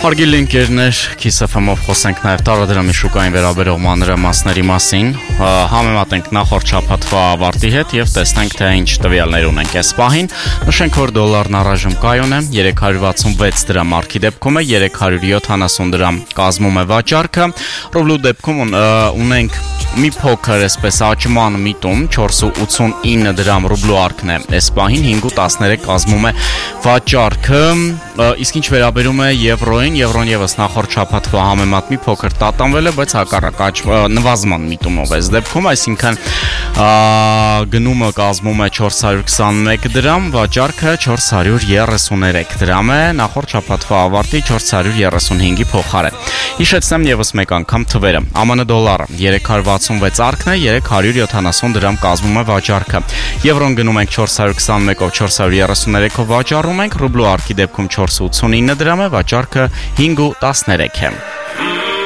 Հարգելի ընկերներ, Kiss FM-ով խոսենք նաև տարադրամի շուկային վերաբերող մանրամասների մասին, համեմատենք նախորդ շաբաթվա ավարտի հետ եւ տեսնենք թե ինչ տվյալներ ունենք այս պահին։ Նշենք, որ դոլարն առայժմ կայուն է 366 դրամ, mark-ի դեպքում է 370 դրամ կազմում է վաճառքը, ռուբլու դեպքում ունենք մի փոքր այսպես աճման միտում 4.89 դրամ ռուբլու արքն է այս պահին 5.13 կազմում է վաճառքը, իսկ ինչ վերաբերում է եվրոին, եվրոն եւս նախորդ շաբաթվա համեմատ մի փոքր տատանվել է, բայց հակառակ նվազման միտումով է դեպքում, այսինքն գնումը կազմում է 421 դրամ, վաճառքը 433 դրամ է, նախորդ շաբաթվա ավարտի 435-ի փոխարեն։ Հիշեցնեմ եւս մեկ անգամ թվերը։ ԱՄՆ դոլարը 366 արքն է, 370 դրամ կազմում է վաճառքը։ Եվրոն գնում ենք 421-ով 433-ով վաճառում ենք, ռուբլու արքի դեպքում 489 դրամ է, վաճառքը 5.13 է։